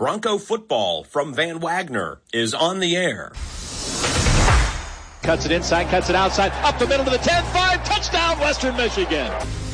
Bronco football from Van Wagner is on the air. Cuts it inside, cuts it outside, up the middle to the 10-5, touchdown Western Michigan.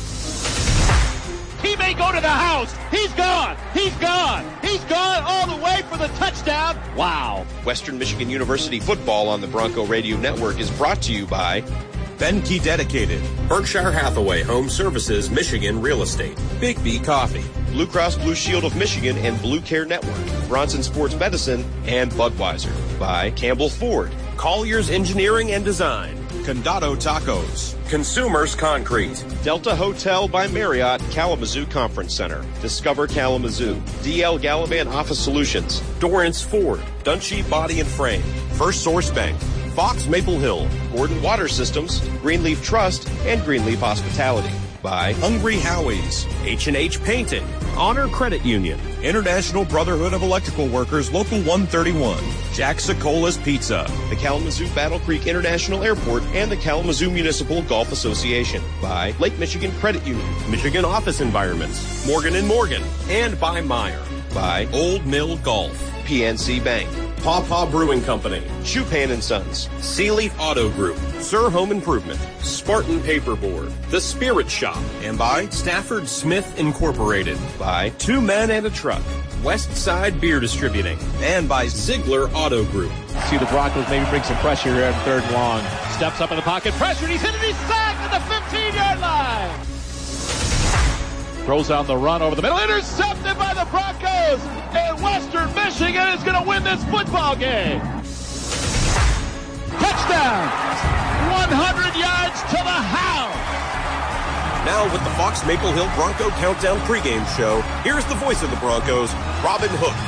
He may go to the house. He's gone. He's gone. He's gone all the way for the touchdown. Wow. Western Michigan University football on the Bronco Radio Network is brought to you by Benke Dedicated, Berkshire Hathaway Home Services, Michigan Real Estate, Big B Coffee, Blue Cross Blue Shield of Michigan and Blue Care Network, Bronson Sports Medicine, and Budweiser. By Campbell Ford, Collier's Engineering and Design, Condado Tacos, Consumers Concrete, Delta Hotel by Marriott Kalamazoo Conference Center, Discover Kalamazoo, DL Gallivan Office Solutions, Dorrance Ford, Dunshee Body and Frame, First Source Bank, Fox Maple Hill, Gordon Water Systems, Greenleaf Trust, and Greenleaf Hospitality. By Hungry Howie's, H&H Painting, Honor Credit Union, International Brotherhood of Electrical Workers, Local 131, Jack Sicola's Pizza, the Kalamazoo Battle Creek International Airport, and the Kalamazoo Municipal Golf Association. By Lake Michigan Credit Union, Michigan Office Environments, Morgan & Morgan, and by Meyer. By Old Mill Golf, PNC Bank, Paw Brewing Company, Chupan & Sons, Sealeaf Auto Group, Sir Home Improvement, Spartan Paperboard, The Spirit Shop, and by Stafford Smith Incorporated. By Two Men and a Truck, West Side Beer Distributing, and by Ziegler Auto Group. See the Broncos maybe bring some pressure here at third and long. Steps up in the pocket, pressure, and he's hit it, he's sacked at the 15-yard line. Throws on the run over the middle, intercepted by the Broncos, and Western Michigan is going to win this football game. Touchdown! 100 yards to the house! Now with the Fox Maple Hill Bronco Countdown pregame show, here's the voice of the Broncos, Robin Hook.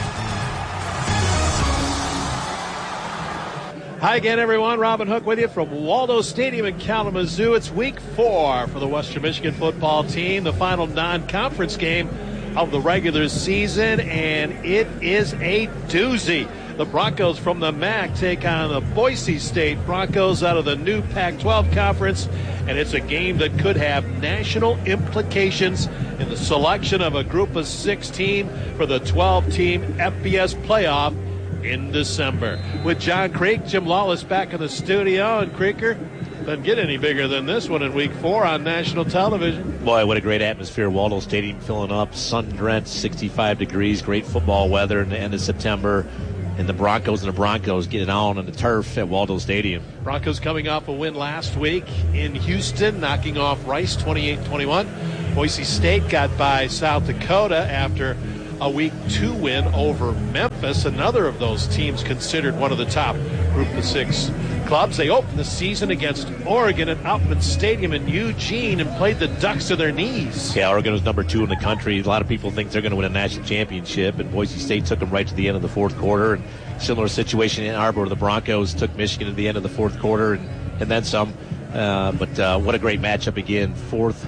Hi again, everyone. Robin Hook with you from Waldo Stadium in Kalamazoo. It's week 4 for the Western Michigan football team, the final non-conference game of the regular season, and it is a doozy. The Broncos from the MAC take on the Boise State Broncos out of the new Pac-12 conference, and it's a game that could have national implications in the selection of a group of 6 team for the 12-team FBS playoff in December. With John Creek, Jim Lawless back in the studio, and Creeker, doesn't get any bigger than this one in week 4 on national television. Boy, what a great atmosphere. Waldo Stadium filling up, sun-drenched, 65 degrees, great football weather in the end of September. And the Broncos get it on the turf at Waldo Stadium. Broncos coming off a win last week in Houston, knocking off Rice 28-21. Boise State got by South Dakota after a week 2 win over Memphis, another of those teams considered one of the top group of 6 clubs. They opened the season against Oregon at Outman Stadium in Eugene and played the Ducks to their knees. Yeah, Oregon was number 2 in the country. A lot of people think they're going to win a national championship, and Boise State took them right to the end of the fourth quarter. And similar situation in Ann Arbor. The Broncos took Michigan at the end of the fourth quarter and then some. But what a great matchup again. Fourth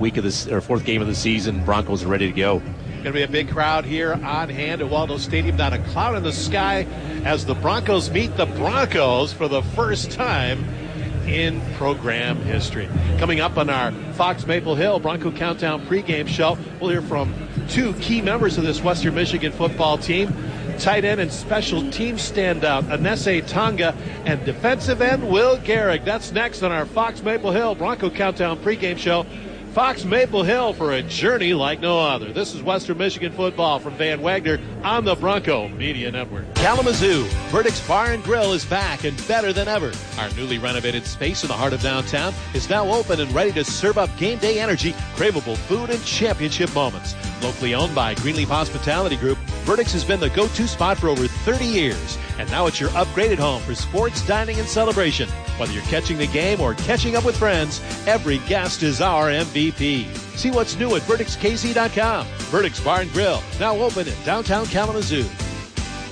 game of the season. Broncos are ready to go. Going to be a big crowd here on hand at Waldo Stadium. Not a cloud in the sky as the Broncos meet the Broncos for the first time in program history. Coming up on our Fox Maple Hill Bronco Countdown pregame show, we'll hear from 2 key members of this Western Michigan football team. Tight end and special team standout Anese Tonga and defensive end Will Gehrig. That's next on our Fox Maple Hill Bronco Countdown pregame show. Fox Maple Hill for a journey like no other. This is Western Michigan football from Van Wagner on the Bronco Media Network. Kalamazoo, Verdict's Bar and Grill is back and better than ever. Our newly renovated space in the heart of downtown is now open and ready to serve up game day energy, craveable food, and championship moments. Locally owned by Greenleaf Hospitality Group, Verdict's has been the go-to spot for over 30 years. And now it's your upgraded home for sports, dining, and celebration. Whether you're catching the game or catching up with friends, every guest is our MVP. See what's new at VerdictsKC.com. Verdict's Bar and Grill, now open in downtown Kalamazoo.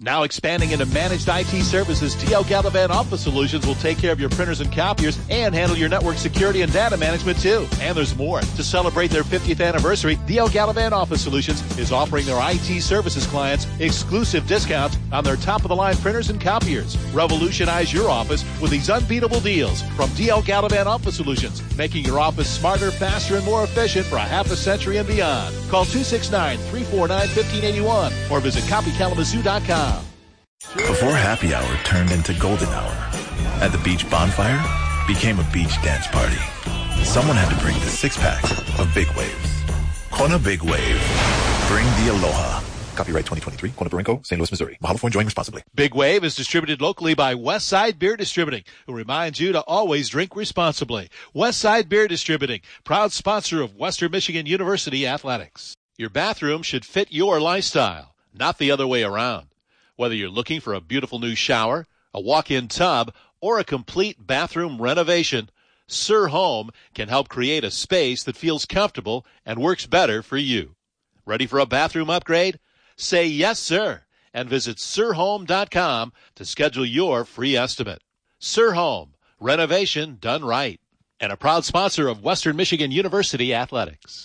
Now expanding into managed IT services, DL Gallivan Office Solutions will take care of your printers and copiers and handle your network security and data management too. And there's more. To celebrate their 50th anniversary, DL Gallivan Office Solutions is offering their IT services clients exclusive discounts on their top-of-the-line printers and copiers. Revolutionize your office with these unbeatable deals from DL Gallivan Office Solutions, making your office smarter, faster, and more efficient for a half a century and beyond. Call 269-349-1581 or visit copykalamazoo.com. Before happy hour turned into golden hour, at the beach bonfire became a beach dance party. Someone had to bring the six-pack of Big Waves. Kona Big Wave. Bring the aloha. Copyright 2023, Kona Barinko, St. Louis, Missouri. Mahalo for enjoying responsibly. Big Wave is distributed locally by Westside Beer Distributing, who reminds you to always drink responsibly. Westside Beer Distributing, proud sponsor of Western Michigan University Athletics. Your bathroom should fit your lifestyle, not the other way around. Whether you're looking for a beautiful new shower, a walk-in tub, or a complete bathroom renovation, Sir Home can help create a space that feels comfortable and works better for you. Ready for a bathroom upgrade? Say yes, sir, and visit sirhome.com to schedule your free estimate. Sir Home, renovation done right, and a proud sponsor of Western Michigan University Athletics.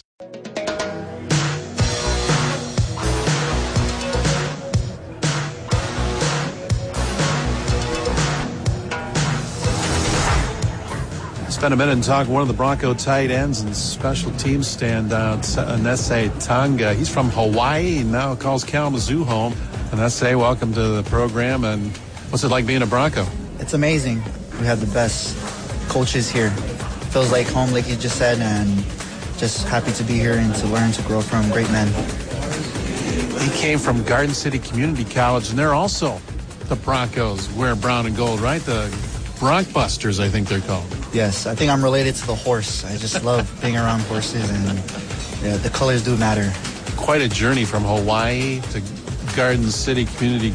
Spend a minute and talk one of the Bronco tight ends and special teams standouts, Anese Tonga. He's from Hawaii and now calls Kalamazoo home. Anese, welcome to the program. And what's it like being a Bronco? It's amazing. We have the best coaches here. Feels like home, like you just said, and just happy to be here and to learn to grow from great men. He came from Garden City Community College, and they're also the Broncos wearing brown and gold, right? The Broncbusters, I think they're called. Yes, I think I'm related to the horse. I just love being around horses, and yeah, the colors do matter. Quite a journey from Hawaii to Garden City Community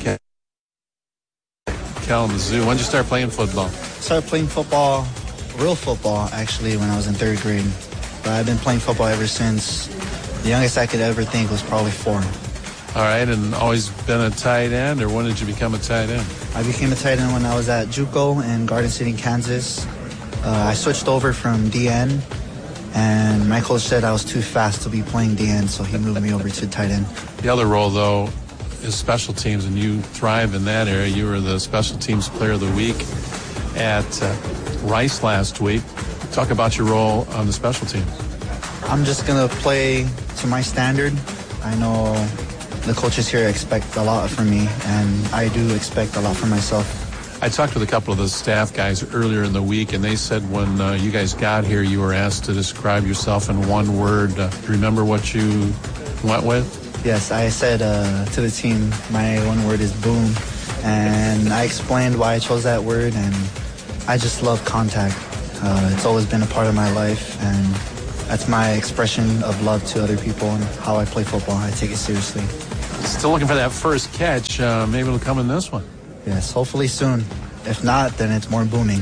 Kalamazoo. When did you start playing football? Started playing football, real football, actually, when I was in 3rd grade. But I've been playing football ever since. The youngest I could ever think was probably 4. All right, and always been a tight end, or when did you become a tight end? I became a tight end when I was at JUCO in Garden City, Kansas. I switched over from DN, and my coach said I was too fast to be playing DN, so he moved me over to tight end. The other role, though, is special teams, and you thrive in that area. You were the special teams player of the week at Rice last week. Talk about your role on the special teams. I'm just going to play to my standard. I know the coaches here expect a lot from me, and I do expect a lot from myself. I talked with a couple of the staff guys earlier in the week, and they said when you guys got here, you were asked to describe yourself in one word. Do you remember what you went with? Yes, I said to the team, my one word is boom. And I explained why I chose that word, and I just love contact. It's always been a part of my life, and that's my expression of love to other people and how I play football. I take it seriously. Still looking for that first catch. Maybe it'll come in this one. Yes, hopefully soon. If not, then it's more booming.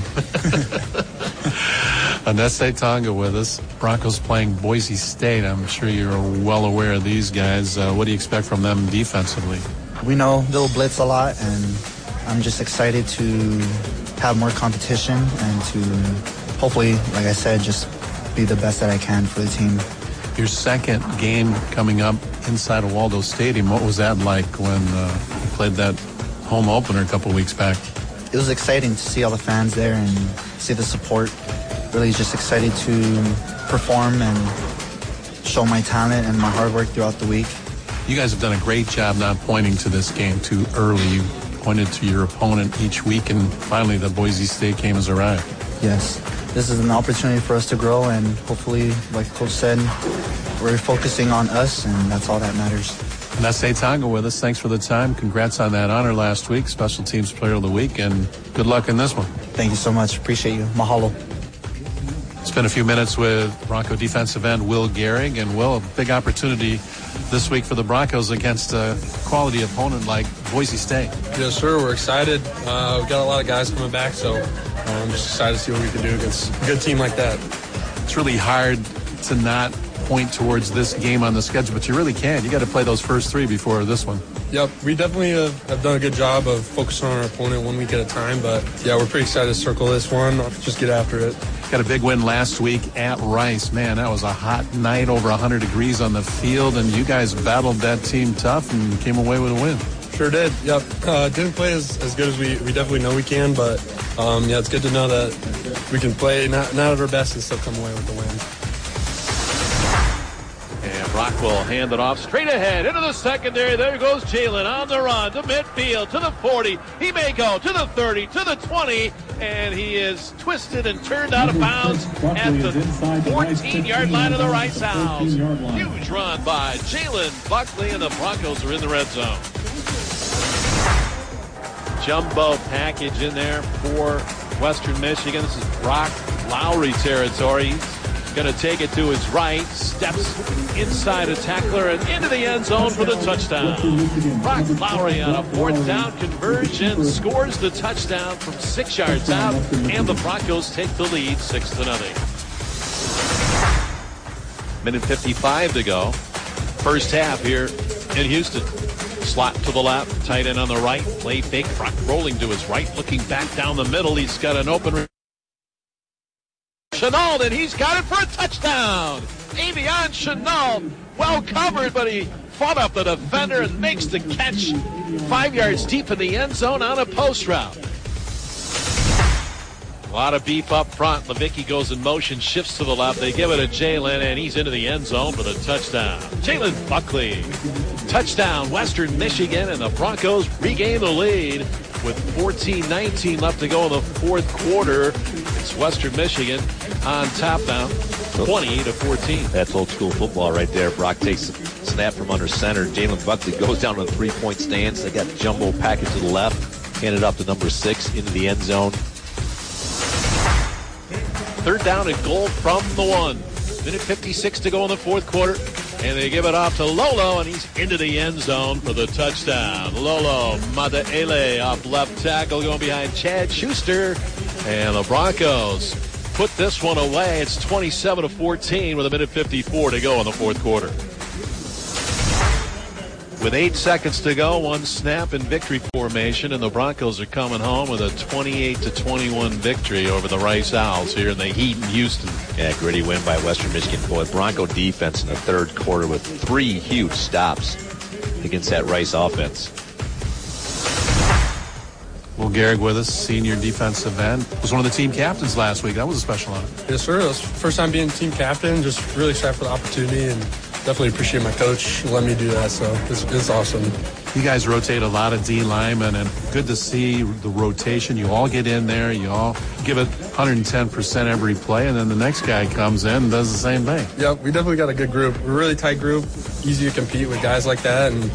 Anese Tonga with us. Broncos playing Boise State. I'm sure you're well aware of these guys. What do you expect from them defensively? We know they'll blitz a lot, and I'm just excited to have more competition and to hopefully, like I said, just be the best that I can for the team. Your second game coming up inside of Waldo Stadium, what was that like when you played that home opener a couple weeks back? It was exciting to see all the fans there and see the support. Really just excited to perform and show my talent and my hard work throughout the week. You guys have done a great job not pointing to this game too early. You pointed to your opponent each week, and finally the Boise State game has arrived. Yes, this is an opportunity for us to grow, and hopefully, like Coach said, we're focusing on us, and that's all that matters. Anese Tonga with us. Thanks for the time. Congrats on that honor last week, Special Teams Player of the Week, and good luck in this one. Thank you so much. Appreciate you. Mahalo. Spent a few minutes with Bronco defensive end Will Gehrig, and Will, a big opportunity this week for the Broncos against a quality opponent like Boise State. Yes, sir. We're excited. We've got a lot of guys coming back, so I'm just excited to see what we can do against a good team like that. It's really hard to not point towards this game on the schedule, but you really can't. You got to play those first 3 before this one. Yep, we definitely have done a good job of focusing on our opponent 1 week at a time, but yeah, we're pretty excited to circle this one. Just get after it. Got a big win last week at Rice. Man, that was a hot night, over 100 degrees on the field, and you guys battled that team tough and came away with a win. Sure did, yep. Didn't play as good as we definitely know we can, but yeah, it's good to know that we can play not at our best and still come away with the win. And Brock will hand it off straight ahead into the secondary. There goes Jalen on the run to midfield, to the 40. He may go to the 30, to the 20, and he is twisted and turned out of bounds at the 14-yard line of the Rice Owls. Huge run by Jalen Buckley, and the Broncos are in the red zone. Jumbo package in there for Western Michigan. This is Brock Lowry territory. He's going to take it to his right, steps inside a tackler and into the end zone for the touchdown. Brock Lowry on a 4th down conversion scores the touchdown from 6 yards out, and the Broncos take the lead 6-0. Minute 55 to go. First half here in Houston. Slot to the left, tight end on the right, play fake. Brock rolling to his right, looking back down the middle. He's got an open Chenault, and he's got it for a touchdown. Avion Chenault, well covered, but he fought up the defender and makes the catch 5 yards deep in the end zone on a post route. A lot of beef up front. Levicki goes in motion, shifts to the left. They give it to Jalen, and he's into the end zone for the touchdown. Jalen Buckley. Touchdown, Western Michigan, and the Broncos regain the lead with 14-19 left to go in the 4th quarter. It's Western Michigan on top now, 20-14. That's old school football right there. Brock takes the snap from under center. Jalen Buckley goes down to the 3-point stance. They got jumbo package to the left, handed up to number 6 into the end zone. 3rd down and goal from the 1. Minute 56 to go in the 4th quarter. And they give it off to Lolo, and he's into the end zone for the touchdown. Lolo Madaele off left tackle, going behind Chad Schuster. And the Broncos put this one away. It's 27-14 with a minute 54 to go in the 4th quarter. With 8 seconds to go, 1 snap in victory formation, and the Broncos are coming home with a 28-21 victory over the Rice Owls here in the heat in Houston. Yeah, gritty win by Western Michigan. Boy, Bronco defense in the 3rd quarter with 3 huge stops against that Rice offense. Will Gehrig with us, senior defensive end. Was one of the team captains last week. That was a special honor. Yes, sir. It was first time being team captain. Just really excited for the opportunity, and definitely appreciate my coach letting me do that, so it's awesome. You guys rotate a lot of D linemen, and good to see the rotation. You all get in there, you all give it 110% every play, and then the next guy comes in and does the same thing. Yeah, we definitely got a good group. We're a really tight group, easy to compete with guys like that, and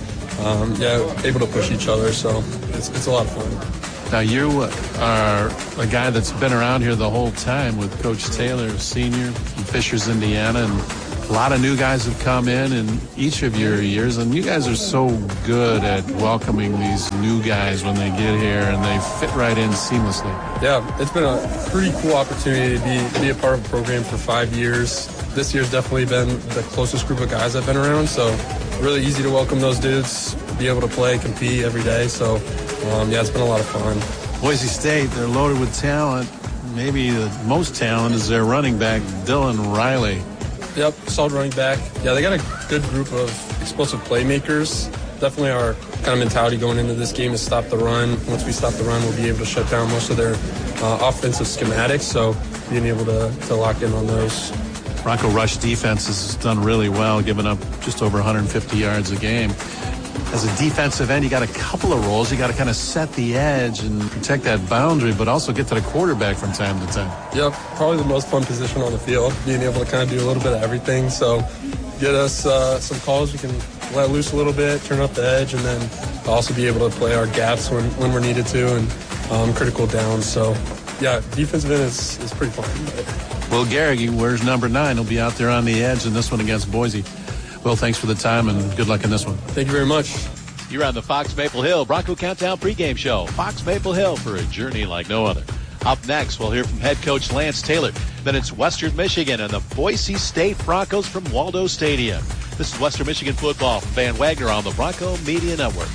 able to push each other, so it's a lot of fun. Now, you are a guy that's been around here the whole time with Coach Taylor, senior, from Fishers, Indiana, and a lot of new guys have come in each of your years, and you guys are so good at welcoming these new guys when they get here, and they fit right in seamlessly. Yeah, it's been a pretty cool opportunity to be a part of a program for 5 years. This year's definitely been the closest group of guys I've been around, so really easy to welcome those dudes, be able to play, compete every day. So, it's been a lot of fun. Boise State, they're loaded with talent. Maybe the most talent is their running back, Dylan Riley. Yep, solid running back. Yeah, they got a good group of explosive playmakers. Definitely our kind of mentality going into this game is stop the run. Once we stop the run, we'll be able to shut down most of their offensive schematics, so being able to lock in on those. Bronco rush defense has done really well, giving up just over 150 yards a game. As a defensive end, you got a couple of roles. You got to kind of set the edge and protect that boundary, but also get to the quarterback from time to time. Yep, probably the most fun position on the field, being able to kind of do a little bit of everything. So get us some calls. We can let loose a little bit, turn up the edge, and then also be able to play our gaps when we're needed to and critical downs. So, yeah, defensive end is pretty fun. Will Gehrig wears number 9. He'll be out there on the edge in this one against Boise. Will, thanks for the time, and good luck in this one. Thank you very much. You're on the Fox Maple Hill Bronco Countdown pregame show. Fox Maple Hill for a journey like no other. Up next, we'll hear from head coach Lance Taylor. Then it's Western Michigan and the Boise State Broncos from Waldo Stadium. This is Western Michigan football from Van Wagner on the Bronco Media Network.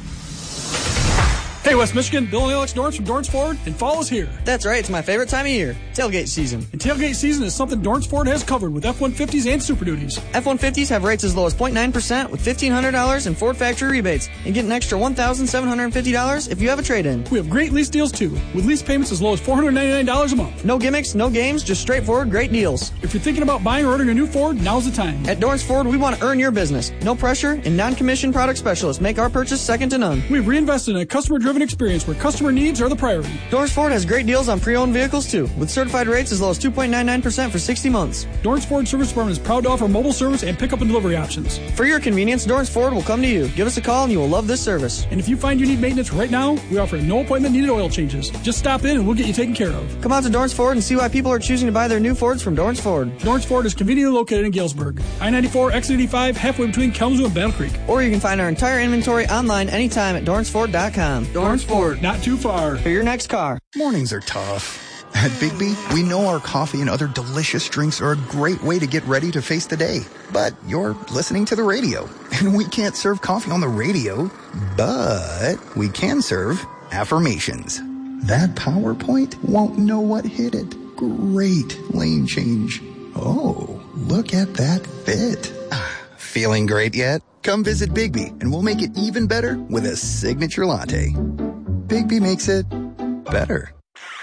Hey, West Michigan, Bill and Alex Dorrance from Dorrance Ford, and fall is here. That's right, it's my favorite time of year, tailgate season. And tailgate season is something Dorrance Ford has covered with F-150s and Super Duties. F-150s have rates as low as 0.9% with $1,500 in Ford factory rebates, and get an extra $1,750 if you have a trade-in. We have great lease deals, too, with lease payments as low as $499 a month. No gimmicks, no games, just straightforward great deals. If you're thinking about buying or ordering a new Ford, now's the time. At Dorrance Ford, we want to earn your business. No pressure, and non-commissioned product specialists make our purchase second to none. We've reinvested in a customer-driven experience where customer needs are the priority. Dorrance Ford has great deals on pre-owned vehicles, too, with certified rates as low as 2.99% for 60 months. Dorrance Ford Service Department is proud to offer mobile service and pickup and delivery options. For your convenience, Dorrance Ford will come to you. Give us a call and you will love this service. And if you find you need maintenance right now, we offer no appointment needed oil changes. Just stop in and we'll get you taken care of. Come out to Dorrance Ford and see why people are choosing to buy their new Fords from Dorrance Ford. Dorrance Ford is conveniently located in Galesburg, I-94, exit 85, halfway between Kalamazoo and Battle Creek. Or you can find our entire inventory online anytime at DorranceFord.com. Dorrance Ford, not too far. For your next car. Mornings are tough. At Bigby, we know our coffee and other delicious drinks are a great way to get ready to face the day. But you're listening to the radio, and we can't serve coffee on the radio, but we can serve affirmations. That PowerPoint won't know what hit it. Great lane change. Oh, look at that fit. Feeling great yet? Come visit Bigby, and we'll make it even better with a signature latte. Bigby makes it better.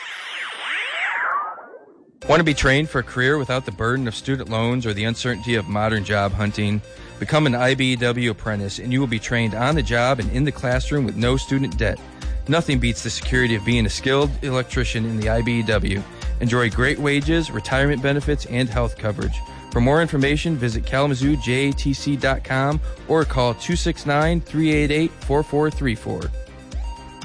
Want to be trained for a career without the burden of student loans or the uncertainty of modern job hunting? Become an IBEW apprentice and you will be trained on the job and in the classroom with no student debt. Nothing beats the security of being a skilled electrician in the IBEW. Enjoy great wages, retirement benefits, and health coverage. For more information, visit KalamazooJATC.com or call 269-388-4434.